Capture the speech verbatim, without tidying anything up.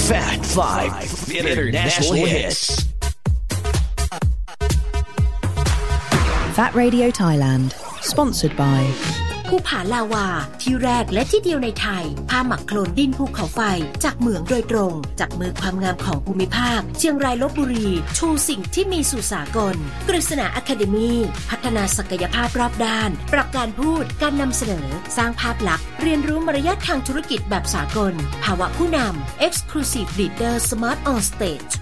Fat Five International Hits Fat Radio Thailand Sponsored by ภูผาลาวาที่แรกและที่เดียวในไทยผ้าหมักโคลนดินภูเขาไฟจากเหมืองโดยตรงจากมือความงามของภูมิภาคเชียงรายลพบุรีชูสิ่งที่มีสู่สากลกฤษณาอะคาเดมีพัฒนาศักยภาพรอบด้านปรับการพูดการนำเสนอสร้างภาพลักษณ์เรียนรู้มารยาททางธุรกิจแบบสากลภาวะผู้นำ Exclusive Leader Smart on Stage